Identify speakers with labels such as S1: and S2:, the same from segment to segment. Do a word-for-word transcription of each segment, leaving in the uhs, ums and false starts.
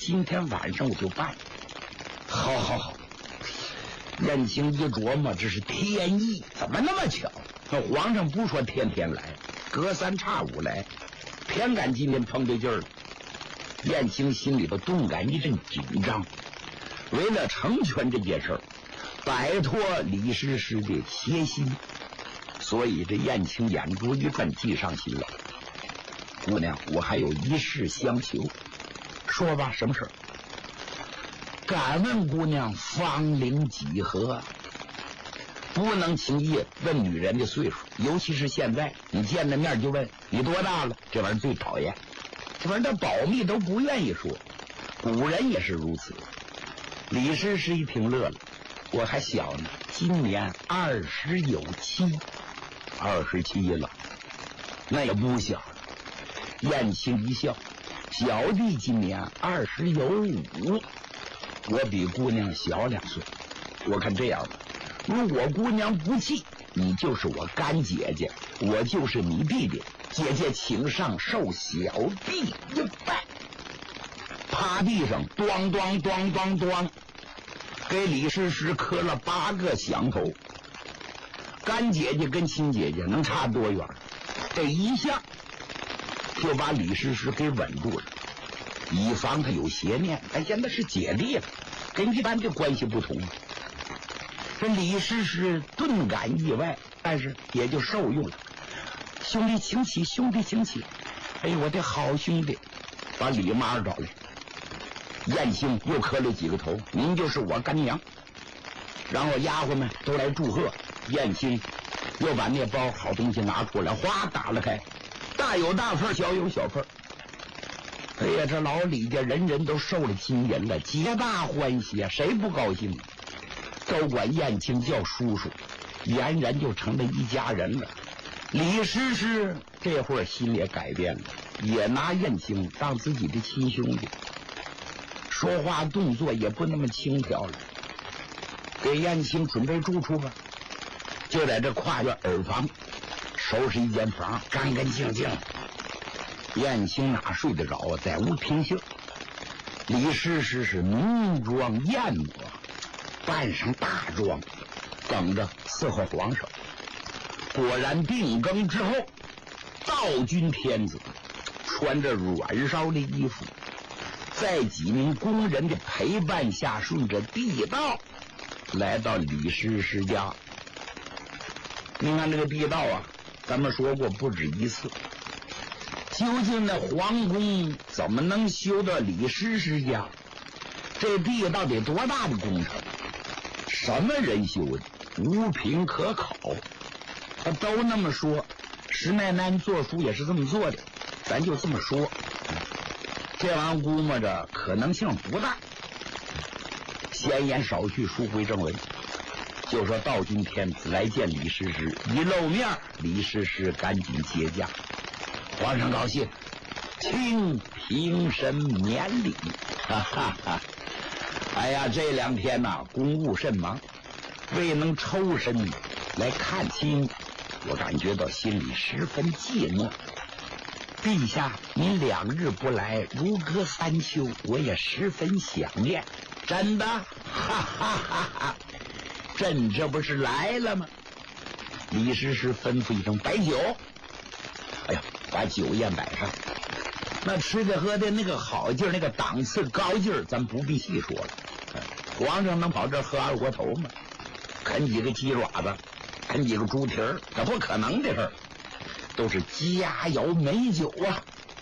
S1: 今天晚上我就办。好好好。燕青一琢磨，这是天意，怎么那么巧？那皇上不说天天来，隔三差五来，偏赶今天碰对劲儿了。燕青心里头动感一阵紧张，为了成全这件事儿，摆脱李师师的邪心，所以这燕青眼珠一转，计上心了。姑娘，我还有一事相求。说吧，什么事儿？敢问姑娘芳龄几何？不能轻易问女人的岁数，尤其是现在你见着面就问你多大了，这玩意儿最讨厌。这玩意儿的保密都不愿意说，古人也是如此。李师师一听乐了，我还小呢，今年二十有七，二十七了，那也不小了。燕青一笑，小弟今年二十有五，我比姑娘小两岁。我看这样吧，如果姑娘不气，你就是我干姐姐，我就是你弟弟。姐姐请上受小弟一拜。趴地上咣咣咣咣咣，给李师师磕了八个响头。干姐姐跟亲姐姐能差多远？这一下就把李师师给稳住了，以防他有邪念。他现在是姐弟了，跟一般的关系不同。这李师师顿感意外，但是也就受用了。兄弟请起，兄弟请起。哎，我的好兄弟，把李妈找来。燕青又磕了几个头，您就是我干娘。然后丫鬟们都来祝贺。燕青又把那包好东西拿出来，哗打了开，大有大份，小有小份。哎呀，这老李家人人都受了金银了，皆大欢喜啊！谁不高兴？都管燕青叫叔叔，俨然就成了一家人了。李师师这会儿心也改变了，也拿燕青当自己的亲兄弟，说话动作也不那么轻佻了。给燕青准备住处吧，就在这跨越耳房收拾一间房，干干净净。燕青哪睡得着啊？在屋听信。李师师是浓妆艳抹，扮上大妆，等着伺候皇上。果然定更之后，道君天子穿着软烧的衣服，在几名工人的陪伴下，顺着地道来到李师师家。你看这个地道啊，咱们说过不止一次。究竟那皇宫怎么能修到李师师家？这地道得多大的工程？什么人修的？无凭可考。他都那么说，石乃南做书也是这么做的，咱就这么说。这玩意儿估摸着可能性不大。闲言少叙，书归正文。就说道君天子来见李师师，一露面，李师师赶紧接驾。皇上高兴，请平身免礼。哈哈哈！哎呀，这两天呐、啊，公务甚忙，未能抽身来看亲，我感觉到心里十分寂寞。陛下，您两日不来，如隔三秋，我也十分想念。真的？哈哈哈哈！朕这不是来了吗？李师师吩咐一声摆酒。哎呀，把酒宴摆上。那吃的喝的那个好劲儿，那个档次高劲儿，咱不必细说了。皇上能跑这喝二锅头吗？啃几个鸡爪子，啃几个猪蹄儿，这不可能的事儿。都是佳肴美酒啊！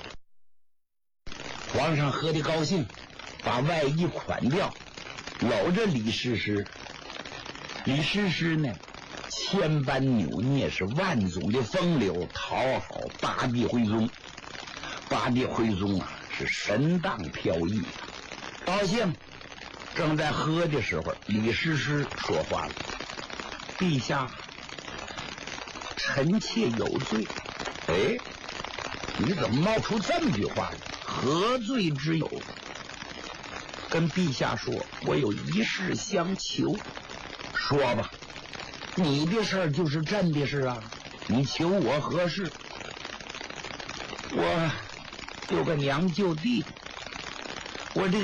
S1: 皇上喝的高兴，把外衣款掉，搂着李师师。李师师呢，千般扭捏，是万种的风流，讨好八弟徽宗。八弟徽宗啊，是神荡飘逸，高兴。正在喝的时候，李师师说话了：“陛下，臣妾有罪。”哎，你怎么冒出这么句话来？何罪之有？跟陛下说，我有一事相求。说吧，你的事儿就是朕的事啊，你求我何事？我有个娘舅弟，我这个